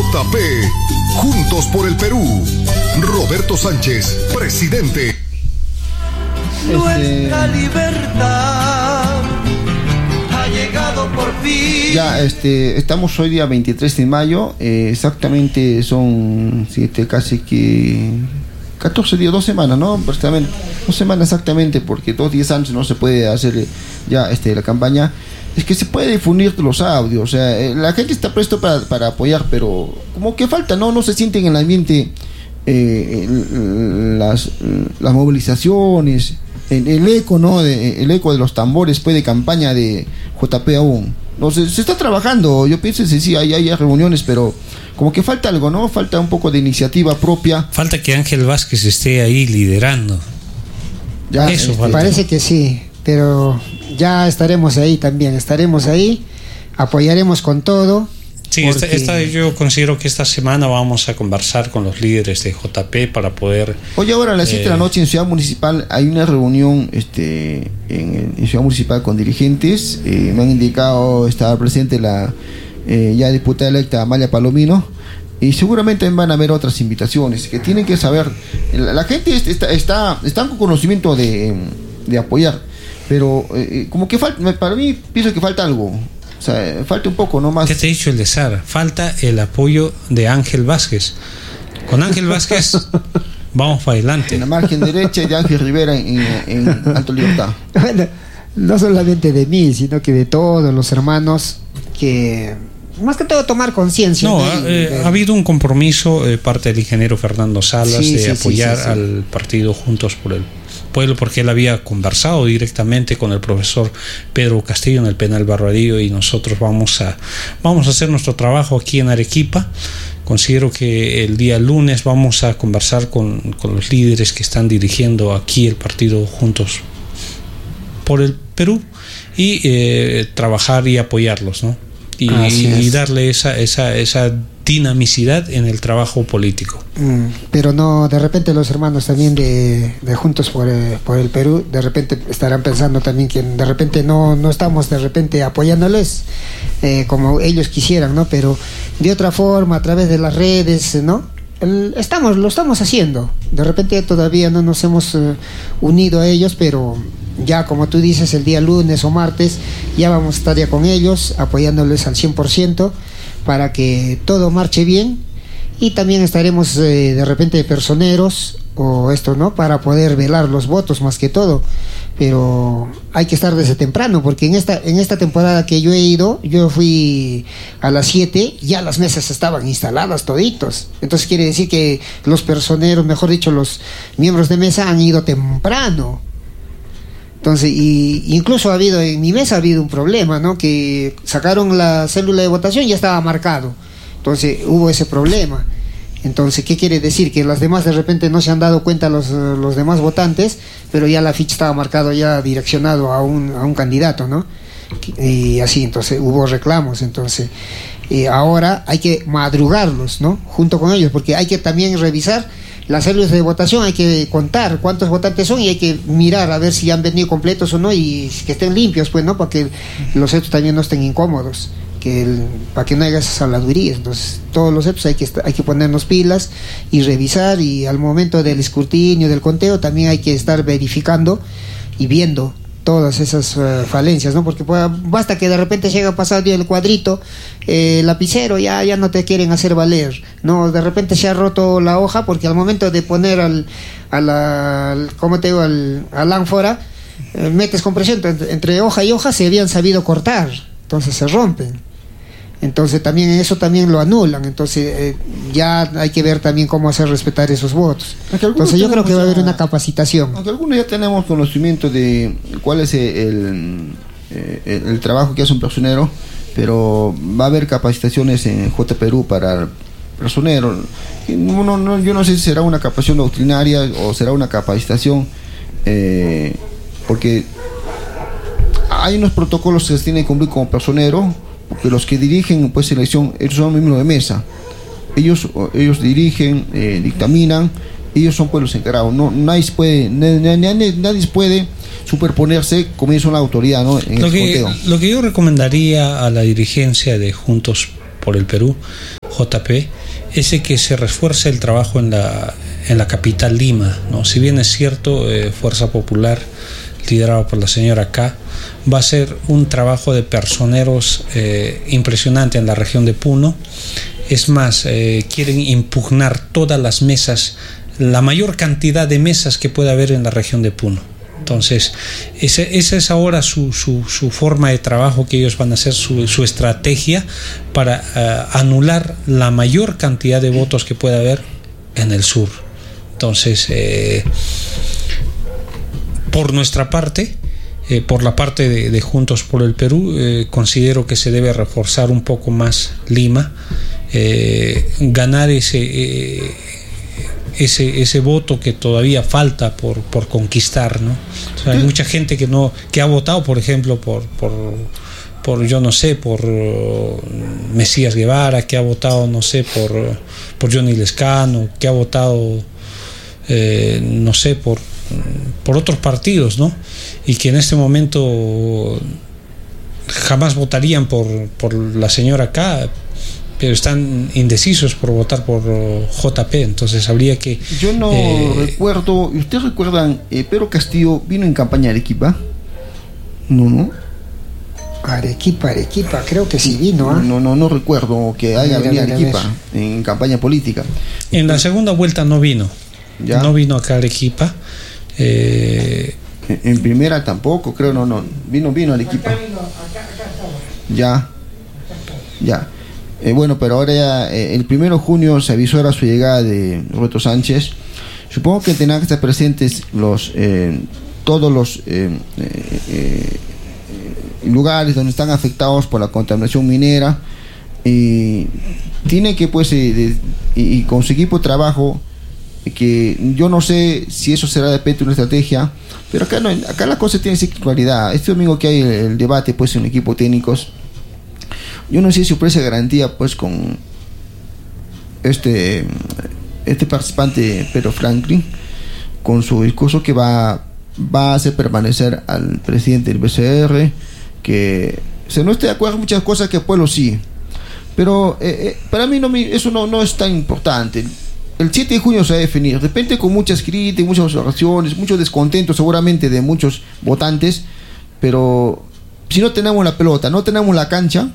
JP, Juntos por el Perú. Roberto Sánchez, presidente. Nuestra libertad ha llegado por fin. Ya, estamos hoy día 23 de mayo, exactamente son casi que 14 días, 2 semanas, ¿no? 2 semanas exactamente, porque 2 días antes no se puede hacer ya la campaña. Es que se puede difundir los audios, o sea, la gente está presto para apoyar, pero como que falta, ¿no? No se sienten en el ambiente las movilizaciones, el eco, ¿no? El eco de los tambores, pues, de campaña de JP aún. No sé, se está trabajando, yo pienso que sí, hay reuniones, pero como que falta algo, ¿no? Falta un poco de iniciativa propia. Falta que Ángel Vázquez esté ahí liderando. Ya, eso parece que sí, pero ya estaremos ahí también, apoyaremos con todo. Sí, yo considero que esta semana vamos a conversar con los líderes de JP para poder... Hoy ahora a las 7 de la noche en Ciudad Municipal hay una reunión en Ciudad Municipal con dirigentes. Me han indicado, estaba presente la ya diputada electa Amalia Palomino, y seguramente van a haber otras invitaciones que tienen que saber. La gente está con conocimiento de apoyar, pero como que falta, para mí pienso que falta algo. O sea, falta un poco, no más. ¿Qué te he dicho el de Sara? Falta el apoyo de Ángel Vázquez. Con Ángel Vázquez vamos para adelante. En la margen derecha y de Ángel Rivera en Alto Libertad. Bueno, no solamente de mí, sino que de todos los hermanos, que más que todo tomar conciencia. No, ha habido un compromiso parte del ingeniero Fernando Salas de apoyar al partido Juntos por el Pueblo, porque él había conversado directamente con el profesor Pedro Castillo en el penal Barradillo, y nosotros vamos a hacer nuestro trabajo aquí en Arequipa. Considero que el día lunes vamos a conversar con los líderes que están dirigiendo aquí el partido Juntos por el Perú y trabajar y apoyarlos, ¿no? Y darle esa dinamicidad en el trabajo político. Pero no, de repente los hermanos también de Juntos por el Perú, de repente estarán pensando también que de repente no estamos de repente apoyándoles como ellos quisieran, ¿no? Pero de otra forma, a través de las redes, ¿no? Lo estamos haciendo. De repente todavía no nos hemos unido a ellos, pero ya como tú dices, el día lunes o martes ya vamos a estar ya con ellos, apoyándoles al 100% para que todo marche bien, y también estaremos de repente personeros o esto, ¿no? Para poder velar los votos más que todo, pero hay que estar desde temprano, porque en esta temporada que yo he ido, yo fui a las 7, ya las mesas estaban instaladas toditos, entonces quiere decir que los personeros, mejor dicho, los miembros de mesa han ido temprano. Entonces, incluso en mi mesa ha habido un problema, ¿no? Que sacaron la célula de votación y ya estaba marcado. Entonces hubo ese problema. Entonces, ¿qué quiere decir? Que las demás de repente no se han dado cuenta los demás votantes, pero ya la ficha estaba marcado, ya direccionado a un candidato, ¿no? Y así, entonces hubo reclamos. Entonces, ahora hay que madrugarlos, ¿no? Junto con ellos, porque hay que también revisar las células de votación, hay que contar cuántos votantes son y hay que mirar a ver si han venido completos o no, y que estén limpios, pues, ¿no? Para que los hechos también no estén incómodos, para que no haya esas habladurías. Entonces, todos los hechos hay que ponernos pilas y revisar, y al momento del escrutinio, del conteo, también hay que estar verificando y viendo todas esas falencias, ¿no? Porque basta que de repente llega a pasar el cuadrito, lapicero, ya no te quieren hacer valer, ¿no? De repente se ha roto la hoja, porque al momento de poner al ánfora, metes compresión entre hoja y hoja, se habían sabido cortar, entonces se rompen. Entonces también eso también lo anulan. Entonces ya hay que ver también cómo hacer respetar esos votos. Entonces yo creo que va a haber una capacitación. Aunque algunos ya tenemos conocimiento de cuál es el trabajo que hace un personero, pero va a haber capacitaciones en J Perú para personeros. Yo no sé si será una capacitación doctrinaria o será una capacitación, porque hay unos protocolos que se tienen que cumplir como personero, porque los que dirigen pues selección, ellos son miembros de mesa, ellos dirigen, dictaminan, ellos son pues los encargados. Nadie puede superponerse como ellos son la autoridad, ¿no? En lo que yo recomendaría a la dirigencia de Juntos por el Perú, JP, es de que se refuerce el trabajo en la capital Lima, ¿no? Si bien es cierto, Fuerza Popular, liderado por la señora K, va a ser un trabajo de personeros impresionante en la región de Puno. Es más, quieren impugnar todas las mesas, la mayor cantidad de mesas que pueda haber en la región de Puno. Entonces, esa es ahora su forma de trabajo que ellos van a hacer, su estrategia para anular la mayor cantidad de votos que pueda haber en el sur. Entonces, por nuestra parte, por la parte de Juntos por el Perú, considero que se debe reforzar un poco más Lima, ganar ese voto que todavía falta por conquistar, ¿no? O sea, hay mucha gente que ha votado, por ejemplo, por yo no sé, por Mesías Guevara, que ha votado, no sé, por Johnny Lescano, que ha votado, no sé, por otros partidos, ¿no? Y que en este momento jamás votarían por la señora K, pero están indecisos por votar por JP. Entonces habría que... Yo no recuerdo, ¿ustedes recuerdan, Pedro Castillo vino en campaña a Arequipa? No. Arequipa, creo que sí vino, ¿eh? No recuerdo que haya venido a Arequipa en campaña política. En la segunda vuelta no vino. ¿Ya? No vino acá a Arequipa. En primera tampoco, creo, no. Vino a Arequipa. Acá estaba. Ya. Bueno, pero ahora ya el 1 de junio se avisó ahora su llegada de Roberto Sánchez. Supongo que tendrán que estar presentes todos los lugares donde están afectados por la contaminación minera, y tiene que y con su equipo de trabajo, que yo no sé si eso será de repente una estrategia, pero acá la cosa tiene claridad. Este domingo que hay el debate en el equipo técnicos, yo no sé si ofrece garantía con este participante Pedro Franklin, con su discurso que va a hacer permanecer al presidente del BCR, que no esté de acuerdo en muchas cosas, que el pueblo sí, pero para mí eso no es tan importante. El 7 de junio se va a definir, de repente con muchas críticas, muchas observaciones, mucho descontento seguramente de muchos votantes, pero si no tenemos la pelota, no tenemos la cancha,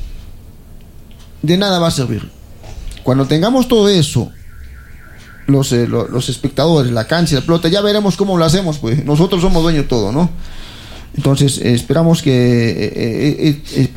de nada va a servir. Cuando tengamos todo eso, los espectadores, la cancha, la pelota, ya veremos cómo lo hacemos, pues nosotros somos dueños de todo, ¿no? Entonces esperamos que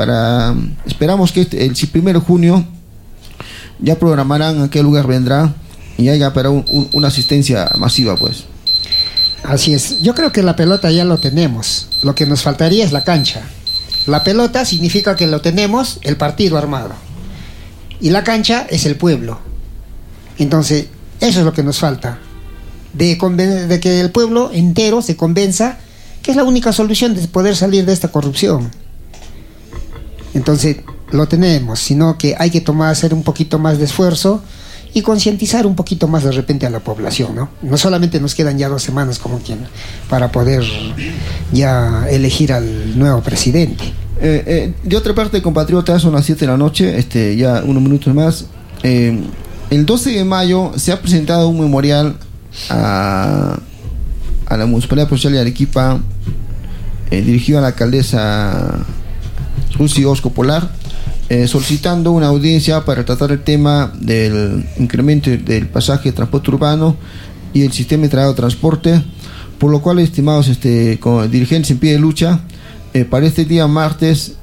el 1 de junio ya programarán a qué lugar vendrá y haya para una asistencia masiva, pues. Así es. Yo creo que la pelota ya lo tenemos. Lo que nos faltaría es la cancha. La pelota significa que lo tenemos, el partido armado, y la cancha es el pueblo. Entonces eso es lo que nos falta, de que el pueblo entero se convenza que es la única solución de poder salir de esta corrupción. Entonces lo tenemos, sino que hay que hacer un poquito más de esfuerzo y concientizar un poquito más de repente a la población, ¿no? No solamente nos quedan ya 2 semanas para poder ya elegir al nuevo presidente. De otra parte, compatriotas, son las 7 de la noche, ya unos minutos más. El 12 de mayo se ha presentado un memorial a la Municipalidad Provincial de Arequipa, dirigido a la alcaldesa Rusi Osco Polar, solicitando una audiencia para tratar el tema del incremento del pasaje de transporte urbano y el sistema integrado de transporte, por lo cual, estimados con dirigentes en pie de lucha, para este día martes,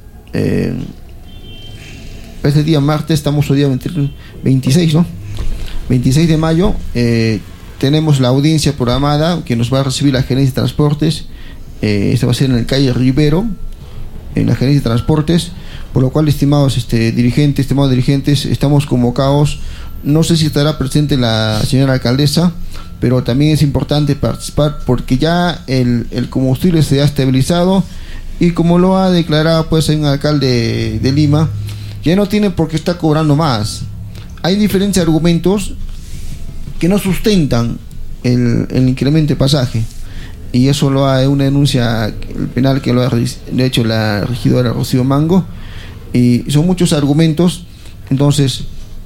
estamos hoy día 26, ¿no? 26 de mayo, tenemos la audiencia programada que nos va a recibir la Gerencia de Transportes. Esta va a ser en el calle Rivero, en la Gerencia de Transportes, por lo cual, estimados dirigentes, estamos convocados. No sé si estará presente la señora alcaldesa, pero también es importante participar, porque ya el combustible se ha estabilizado, y como lo ha declarado un alcalde de Lima, ya no tiene por qué estar cobrando más. Hay diferentes argumentos que no sustentan el incremento de pasaje, y eso es una denuncia penal que lo ha hecho la regidora Rocío Mango, y son muchos argumentos Entonces